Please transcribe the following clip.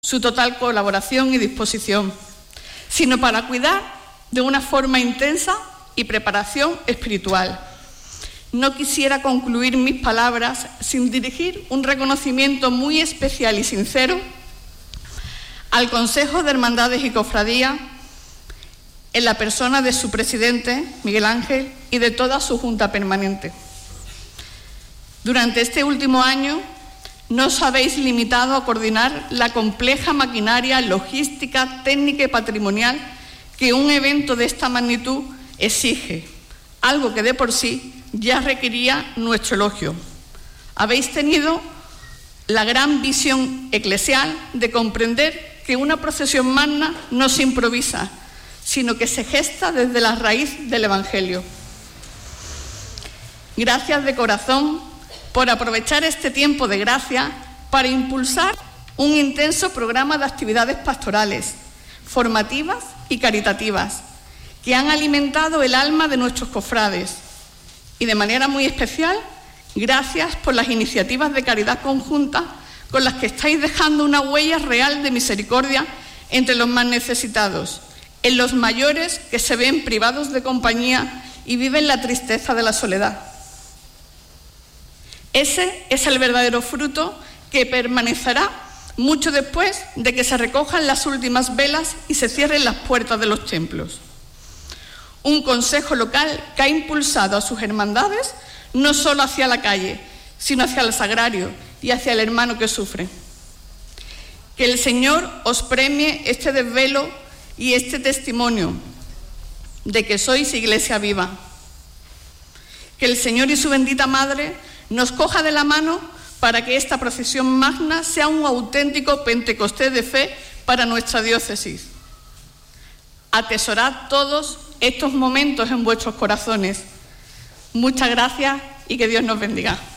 su total colaboración y disposición, sino para cuidar de una forma intensa y preparación espiritual. No quisiera concluir mis palabras sin dirigir un reconocimiento muy especial y sincero al Consejo de Hermandades y Cofradías, en la persona de su presidente, Miguel Ángel, y de toda su Junta Permanente. Durante este último año no os habéis limitado a coordinar la compleja maquinaria logística, técnica y patrimonial que un evento de esta magnitud exige, algo que de por sí ya requería nuestro elogio. Habéis tenido la gran visión eclesial de comprender que una procesión magna no se improvisa, sino que se gesta desde la raíz del Evangelio. Gracias de corazón por aprovechar este tiempo de gracia para impulsar un intenso programa de actividades pastorales, formativas y caritativas, que han alimentado el alma de nuestros cofrades. Y de manera muy especial, gracias por las iniciativas de caridad conjunta con las que estáis dejando una huella real de misericordia entre los más necesitados, en los mayores que se ven privados de compañía y viven la tristeza de la soledad. Ese es el verdadero fruto que permanecerá mucho después de que se recojan las últimas velas y se cierren las puertas de los templos. Un consejo local que ha impulsado a sus hermandades no solo hacia la calle, sino hacia el sagrario y hacia el hermano que sufre. Que el Señor os premie este desvelo y este testimonio de que sois Iglesia viva. Que el Señor y su bendita Madre nos coja de la mano para que esta procesión magna sea un auténtico Pentecostés de fe para nuestra diócesis. Atesorad todos estos momentos en vuestros corazones. Muchas gracias y que Dios nos bendiga.